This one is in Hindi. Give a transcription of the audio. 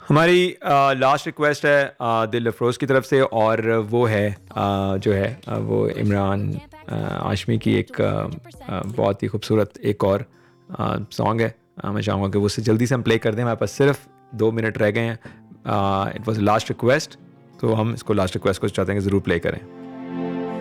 हमारी लास्ट रिक्वेस्ट है दिल अफरोज़ की तरफ से, और वो है जो है वो इमरान आशमी की एक बहुत ही खूबसूरत एक और सॉन्ग है। मैं चाहूँगा कि वो उससे जल्दी से हम प्ले कर दें, हमारे पास सिर्फ 2 मिनट रह गए हैं। इट वॉज लास्ट रिक्वेस्ट, तो हम इसको लास्ट रिक्वेस्ट को चाहते हैं कि ज़रूर प्ले करें।